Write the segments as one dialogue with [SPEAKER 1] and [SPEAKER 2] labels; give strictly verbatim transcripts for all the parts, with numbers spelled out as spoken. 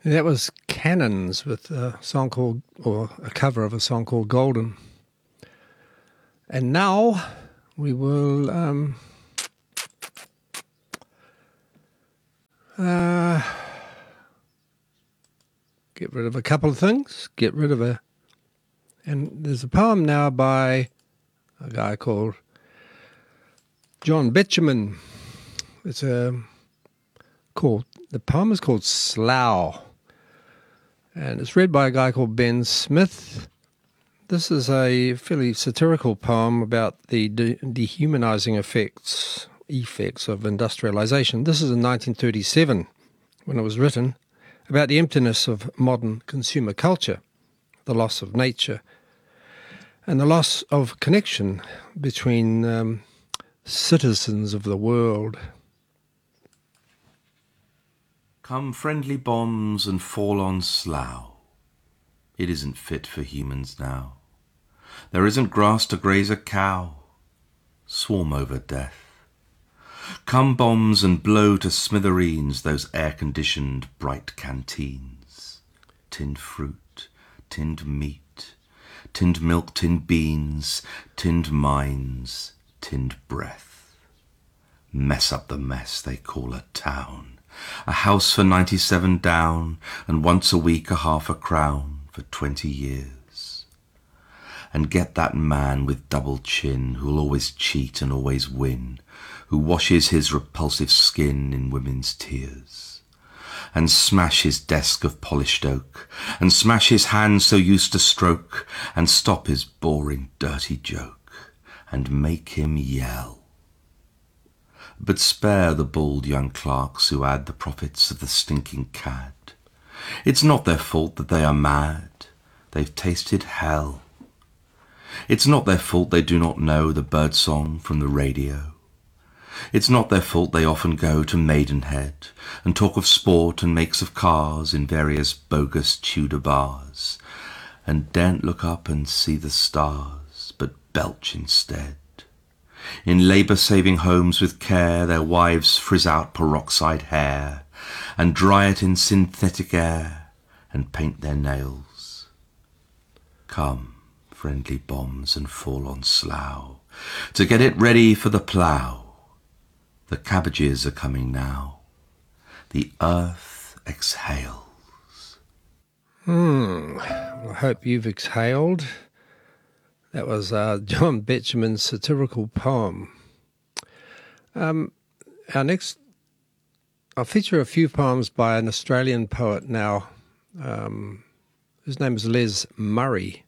[SPEAKER 1] That was Cannons with a song called, or a cover of a song called Golden. And now we will um, uh, get rid of a couple of things, get rid of a, and there's a poem now by a guy called John Betjeman. It's a, called, the poem is called Slough. And it's read by a guy called Ben Smith. This is a fairly satirical poem about the de- dehumanizing effects effects of industrialization. This is in nineteen thirty-seven, when it was written, about the emptiness of modern consumer culture, the loss of nature, and the loss of connection between um, citizens of the world.
[SPEAKER 2] Come friendly bombs and fall on Slough. It isn't fit for humans now. There isn't grass to graze a cow. Swarm over death. Come bombs and blow to smithereens those air-conditioned bright canteens. Tinned fruit, tinned meat, tinned milk, tinned beans, tinned mines, tinned breath. Mess up the mess they call a town. A house for ninety-seven down, and once a week a half a crown for twenty years. And get that man with double chin who'll always cheat and always win, who washes his repulsive skin in women's tears. And smash his desk of polished oak, and smash his hand so used to stroke, and stop his boring dirty joke, and make him yell. But spare the bald young clerks who add the profits of the stinking cad. It's not their fault that they are mad. They've tasted hell. It's not their fault they do not know the birdsong from the radio. It's not their fault they often go to Maidenhead and talk of sport and makes of cars in various bogus Tudor bars, and daren't look up and see the stars, but belch instead. In labour-saving homes with care, their wives frizz out peroxide hair, and dry it in synthetic air, and paint their nails. Come, friendly bombs, and fall on Slough, to get it ready for the plough. The cabbages are coming now. The earth exhales.
[SPEAKER 1] Hmm, well, I hope you've exhaled. That was uh, John Betjeman's satirical poem. Um, our next, I'll feature a few poems by an Australian poet now. Um, his name is Les Murray.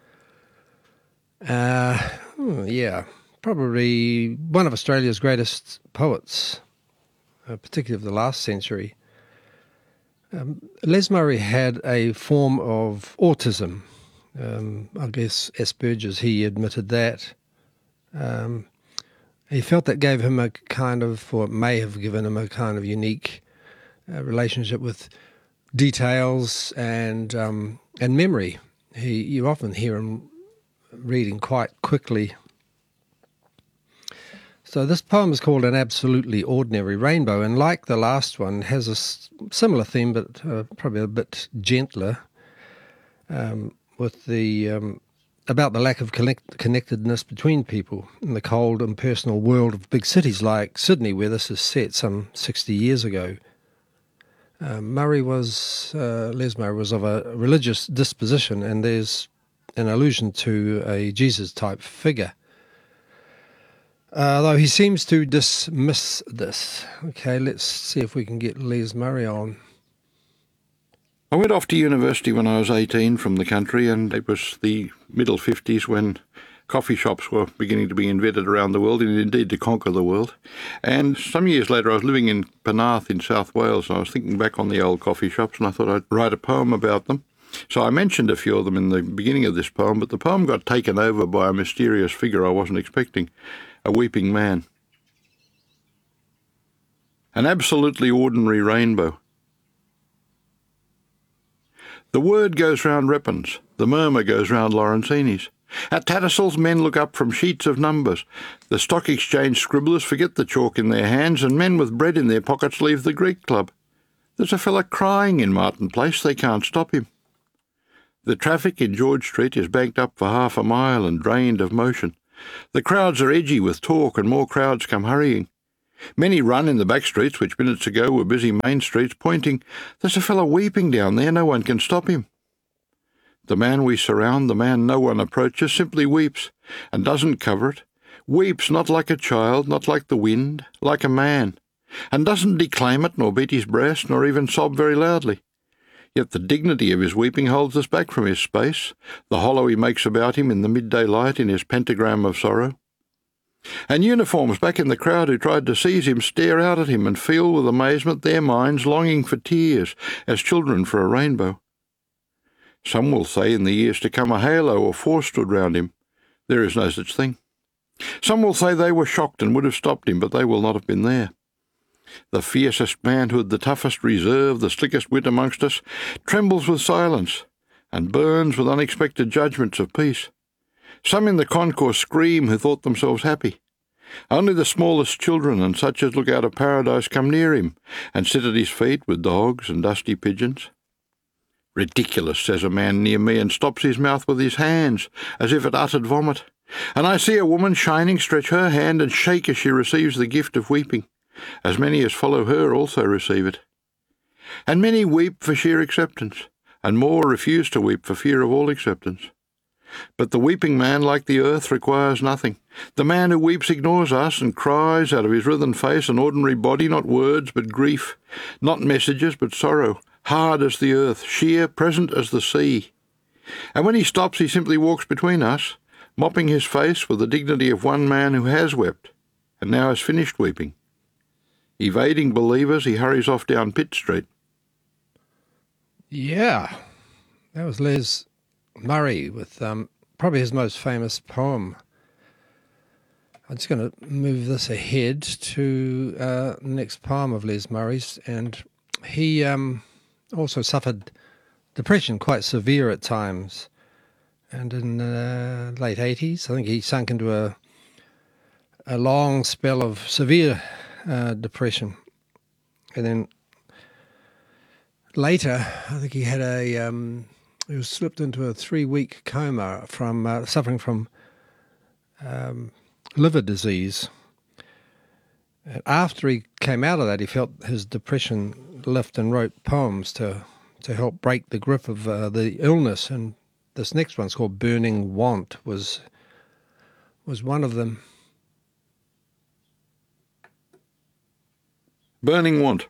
[SPEAKER 1] Uh, hmm, yeah, probably one of Australia's greatest poets, uh, particularly of the last century. Um, Les Murray had a form of autism. Um, I guess Asperger's, he admitted that. Um, he felt that gave him a kind of, or may have given him a kind of unique uh, relationship with details and um, and memory. He, you often hear him reading quite quickly. So this poem is called An Absolutely Ordinary Rainbow, and like the last one, has a s- similar theme, but uh, probably a bit gentler. Um, with the um, about the lack of connect- connectedness between people in the cold, impersonal world of big cities like Sydney, where this is set some sixty years ago. Uh, Murray was, uh, Les Murray was of a religious disposition, and there's an allusion to a Jesus-type figure. Uh, though he seems to dismiss this. Okay, let's see if we can get Les Murray on.
[SPEAKER 3] I went off to university when I was eighteen from the country, and it was the middle fifties when coffee shops were beginning to be invented around the world, and indeed to conquer the world. And some years later I was living in Penarth in South Wales, and I was thinking back on the old coffee shops, and I thought I'd write a poem about them. So I mentioned a few of them in the beginning of this poem, but the poem got taken over by a mysterious figure I wasn't expecting, a weeping man. An absolutely ordinary rainbow. The word goes round Reppin's, the murmur goes round Lawrencini's. At Tattersalls men look up from sheets of numbers. The stock exchange scribblers forget the chalk in their hands, and men with bread in their pockets leave the Greek Club. There's a fella crying in Martin Place. They can't stop him. The traffic in George Street is banked up for half a mile and drained of motion. The crowds are edgy with talk, and more crowds come hurrying. Many run in the back streets, which minutes ago were busy main streets, pointing. There's a fellow weeping down there. No one can stop him. The man we surround, the man no one approaches, simply weeps, and doesn't cover it. Weeps not like a child, not like the wind, like a man, and doesn't declaim it, nor beat his breast, nor even sob very loudly. Yet the dignity of his weeping holds us back from his space, the hollow he makes about him in the midday light in his pentagram of sorrow. And uniforms back in the crowd who tried to seize him stare out at him and feel with amazement their minds longing for tears, as children for a rainbow. Some will say in the years to come a halo or force stood round him. There is no such thing. Some will say they were shocked and would have stopped him, but they will not have been there. The fiercest manhood, the toughest reserve, the slickest wit amongst us, trembles with silence and burns with unexpected judgments of peace. Some in the concourse scream who thought themselves happy. Only the smallest children and such as look out of paradise come near him and sit at his feet with dogs and dusty pigeons. Ridiculous, says a man near me, and stops his mouth with his hands, as if it uttered vomit. And I see a woman shining stretch her hand and shake as she receives the gift of weeping. As many as follow her also receive it. And many weep for sheer acceptance, and more refuse to weep for fear of all acceptance. But the weeping man, like the earth, requires nothing. The man who weeps ignores us and cries out of his writhen face an ordinary body, not words but grief, not messages but sorrow, hard as the earth, sheer, present as the sea. And when he stops, he simply walks between us, mopping his face with the dignity of one man who has wept, and now has finished weeping. Evading believers, he hurries off down Pitt Street.
[SPEAKER 1] Yeah, that was Les Murray with um, probably his most famous poem. I'm just going to move this ahead to uh, the next poem of Les Murray's, and he um, also suffered depression, quite severe at times. And in the uh, late eighties, I think he sunk into a a long spell of severe uh, depression. And then later, I think he had a, um, he was slipped into a three-week coma from uh, suffering from um, liver disease. And after he came out of that, he felt his depression lift and wrote poems to, to help break the grip of uh, the illness. And this next one's called Burning Want, was was one of them.
[SPEAKER 3] Burning Want.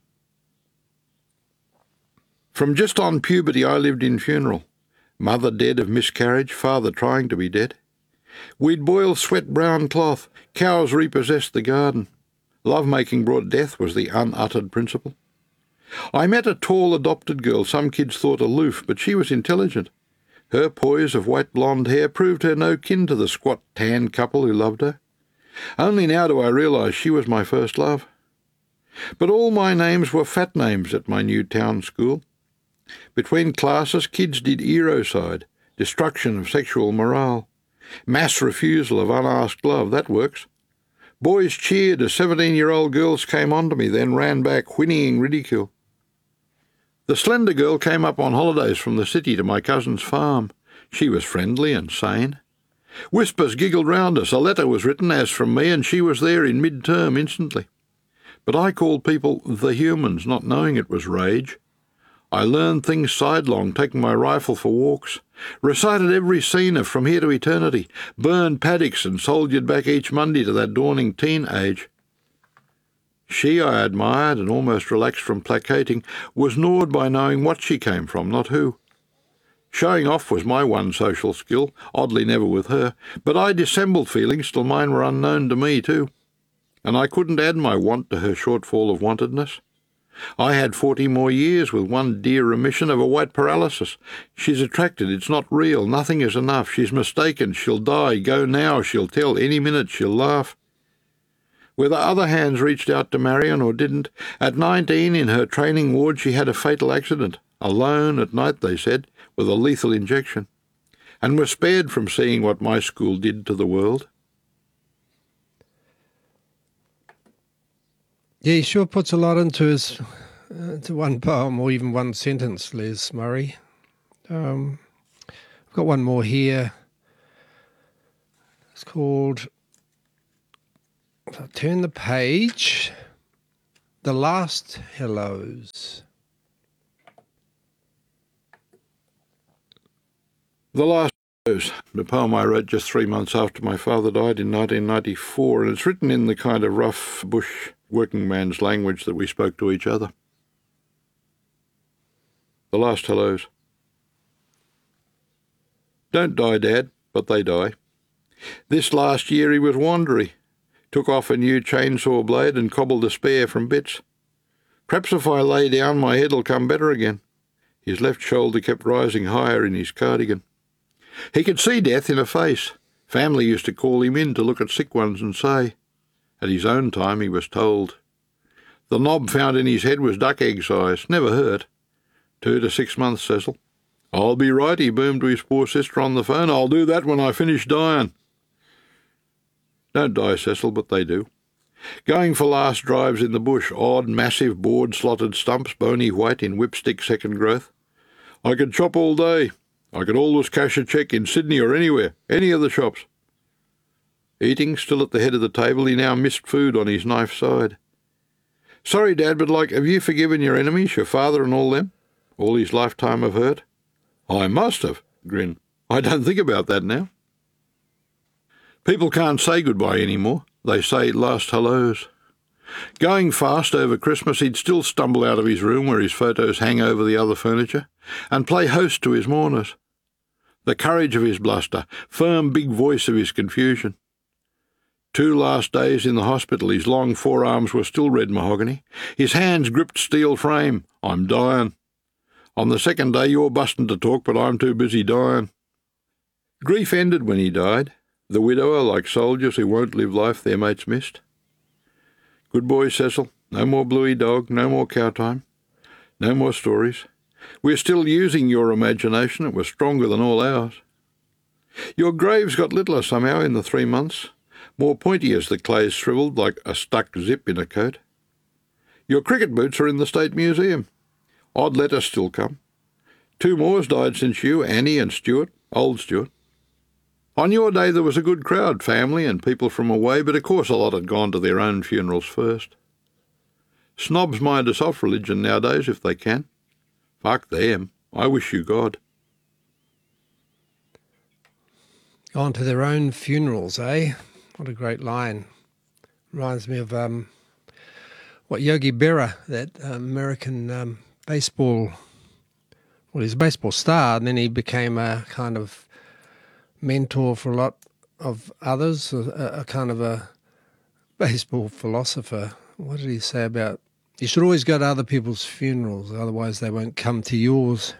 [SPEAKER 3] From just on puberty I lived in funeral. Mother dead of miscarriage, father trying to be dead. We'd boil sweat-brown cloth, cows repossessed the garden. Love-making brought death was the unuttered principle. I met a tall adopted girl some kids thought aloof, but she was intelligent. Her poise of white blonde hair proved her no kin to the squat tan couple who loved her. Only now do I realise she was my first love. But all my names were fat names at my new town school. Between classes, kids did erocide, destruction of sexual morale, mass refusal of unasked love. That works. Boys cheered as seventeen-year-old girls came on to me, then ran back, whinnying ridicule. The slender girl came up on holidays from the city to my cousin's farm. She was friendly and sane. Whispers giggled round us. A letter was written as from me, and she was there in mid-term instantly. But I called people the humans, not knowing it was rage. I learned things sidelong, taking my rifle for walks, recited every scene of From Here to Eternity, burned paddocks and soldiered back each Monday to that dawning teen age. She I admired and almost relaxed from placating, was gnawed by knowing what she came from, not who. Showing off was my one social skill, oddly never with her, but I dissembled feelings till mine were unknown to me too. And I couldn't add my want to her shortfall of wantedness. I had forty more years with one dear remission of a white paralysis. She's attracted, it's not real, nothing is enough, she's mistaken, she'll die, go now, she'll tell, any minute she'll laugh. Whether other hands reached out to Marion or didn't, at nineteen in her training ward she had a fatal accident, alone at night, they said, with a lethal injection, and was spared from seeing what my school did to the world.
[SPEAKER 1] Yeah, he sure puts a lot into his uh, to one poem or even one sentence, Les Murray. Um, I've got one more here. It's called, if I turn the page, The Last Hellos.
[SPEAKER 3] The Last Hellos, the poem I wrote just three months after my father died in nineteen ninety-four, and it's written in the kind of rough bush working man's language that we spoke to each other. The Last Hellos. Don't die, Dad, but they die. This last year he was wandery, took off a new chainsaw blade and cobbled a spare from bits. Perhaps if I lay down my head'll come better again. His left shoulder kept rising higher in his cardigan. He could see death in a face. Family used to call him in to look at sick ones and say, at his own time he was told, the knob found in his head was duck egg size, never hurt. Two to six months, Cecil. I'll be right, he boomed to his poor sister on the phone. I'll do that when I finish dying. Don't die, Cecil, but they do. Going for last drives in the bush, odd, massive, board-slotted stumps, bony white in whipstick second growth. I could chop all day. I could always cash a cheque in Sydney or anywhere, any of the shops. Eating, still at the head of the table, he now missed food on his knife side. Sorry, Dad, but like, have you forgiven your enemies, your father and all them? All his lifetime of hurt? I must have, grin. I don't think about that now. People can't say goodbye anymore. They say last hellos. Going fast over Christmas, he'd still stumble out of his room where his photos hang over the other furniture and play host to his mourners. The courage of his bluster, firm big voice of his confusion. Two last days in the hospital, his long forearms were still red mahogany. His hands gripped steel frame. I'm dying. On the second day, you're busting to talk, but I'm too busy dying. Grief ended when he died. The widower, like soldiers who won't live life their mates missed. Good boy, Cecil. No more Bluey dog, no more cow time. No more stories. We're still using your imagination. It was stronger than all ours. Your grave's got littler somehow in the three months, more pointy as the clay's shriveled like a stuck zip in a coat. Your cricket boots are in the State Museum. Odd letters still come. Two more's died since you, Annie and Stuart, old Stuart. On your day there was a good crowd, family and people from away, but of course a lot had gone to their own funerals first. Snobs mind us off religion nowadays if they can. Fuck them. I wish you God.
[SPEAKER 1] Gone to their own funerals, eh? What a great line. Reminds me of um, what Yogi Berra, that uh, American um, baseball, well, he's a baseball star, and then he became a kind of mentor for a lot of others, a, a kind of a baseball philosopher. What did he say about, you should always go to other people's funerals, otherwise they won't come to yours.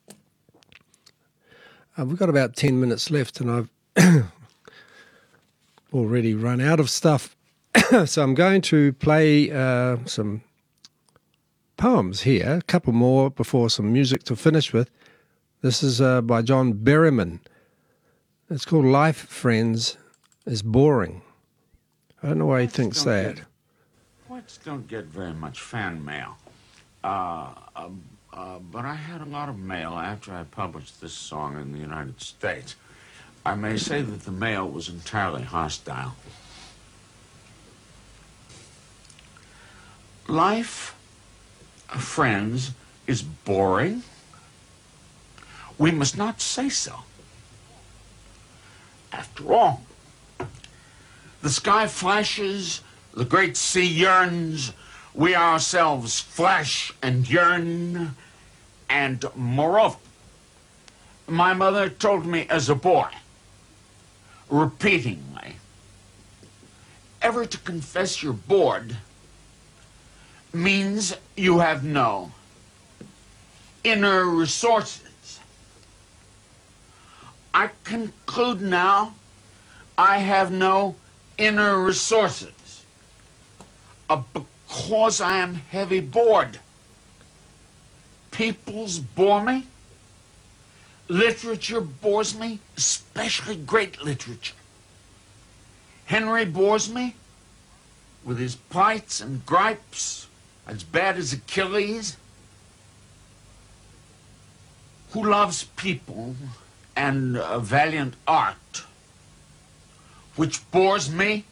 [SPEAKER 1] Uh, we've got about ten minutes left and I've already run out of stuff. So I'm going to play uh, some poems here, a couple more before some music to finish with. This is uh, by John Berryman. It's called Life, Friends, is Boring. I don't know why he thinks that.
[SPEAKER 4] Get, poets don't get very much fan mail. Uh, uh, uh, but I had a lot of mail after I published this song in the United States. I may say that the mail was entirely hostile. Life, friends, is boring. We must not say so. After all, the sky flashes, the great sea yearns, we ourselves flash and yearn, and moreover, my mother told me as a boy, repeatingly, ever to confess you're bored means you have no inner resources. I conclude now I have no inner resources uh, because I am heavy bored. Peoples bore me. Literature bores me, especially great literature. Henry bores me with his plights and gripes. as bad as Achilles, who loves people and a valiant art, which bores me,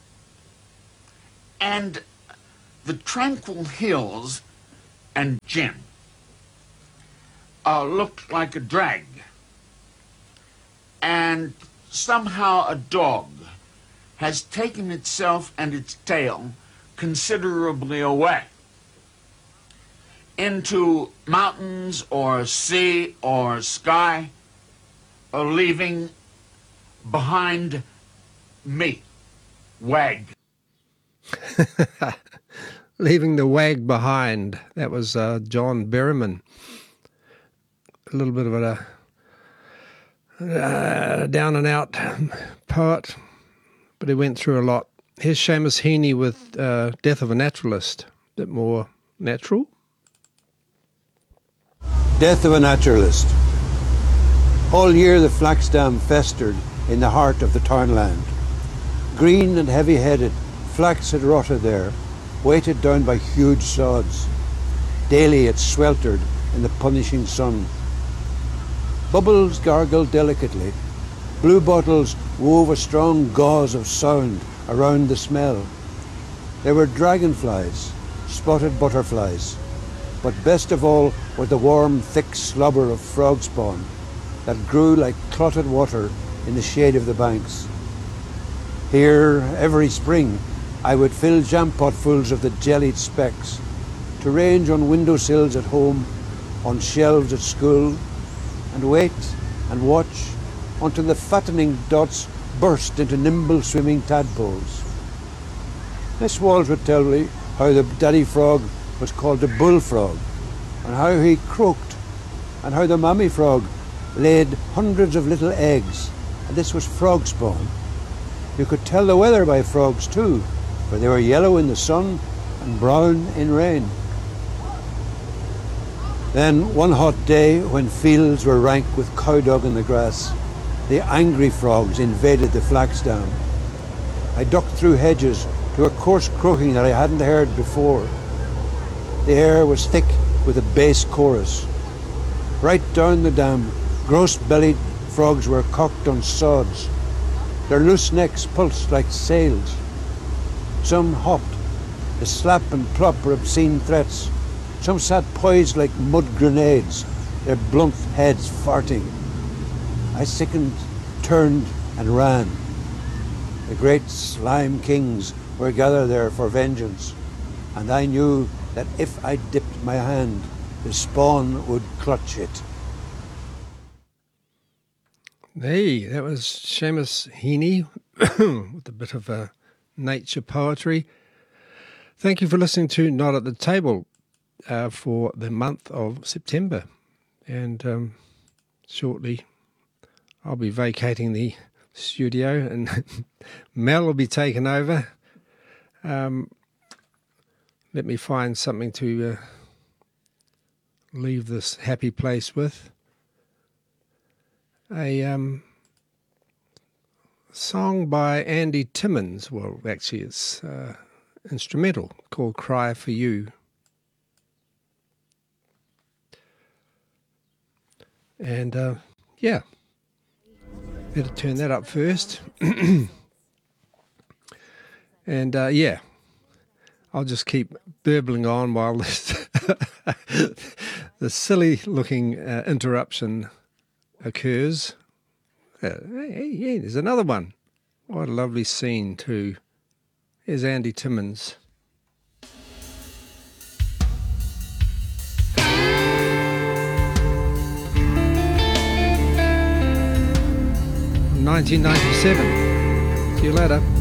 [SPEAKER 4] and the tranquil hills and gin uh, looked like a drag, and somehow a dog has taken itself and its tail considerably away into mountains or sea or sky, or leaving behind me, wag.
[SPEAKER 1] Leaving the wag behind. That was uh, John Berryman. A little bit of a uh, down and out poet, but he went through a lot. Here's Seamus Heaney with uh, Death of a Naturalist. A bit more natural.
[SPEAKER 5] Death of a Naturalist. All year the flaxdam festered in the heart of the townland. Green and heavy-headed, flax had rotted there, weighted down by huge sods. Daily it sweltered in the punishing sun. Bubbles gargled delicately. Blue bottles wove a strong gauze of sound around the smell. There were dragonflies, spotted butterflies, but best of all were the warm, thick slobber of frog spawn that grew like clotted water in the shade of the banks. Here, every spring, I would fill jam-potfuls of the jellied specks to range on windowsills at home, on shelves at school, and wait and watch until the fattening dots burst into nimble swimming tadpoles. Miss Walsh would tell me how the daddy frog was called a bullfrog, and how he croaked, and how the mammy frog laid hundreds of little eggs, and this was frog spawn. You could tell the weather by frogs too, for they were yellow in the sun and brown in rain. Then one hot day, when fields were rank with cow dung in the grass, the angry frogs invaded the flaxdam. I ducked through hedges to a coarse croaking that I hadn't heard before. The air was thick with a bass chorus. Right down the dam, gross-bellied frogs were cocked on sods. Their loose necks pulsed like sails. Some hopped, the slap and plop were obscene threats. Some sat poised like mud grenades, their blunt heads farting. I sickened, turned, and ran. The great slime kings were gathered there for vengeance, and I knew that if I dipped my hand, the spawn would clutch it.
[SPEAKER 1] Hey, that was Seamus Heaney with a bit of uh, nature poetry. Thank you for listening to Not at the Table uh, for the month of September. And um, shortly I'll be vacating the studio and Mel will be taking over. Um, let me find something to uh, leave this happy place with. A um, song by Andy Timmins. Well, actually, it's uh, instrumental called "Cry for You." And uh, yeah, better turn that up first. And uh, yeah, I'll just keep burbling on while this the silly-looking uh, interruption occurs. Uh, hey, hey, there's another one. What a lovely scene too. Here's Andy Timmins. nineteen ninety-seven. See you later.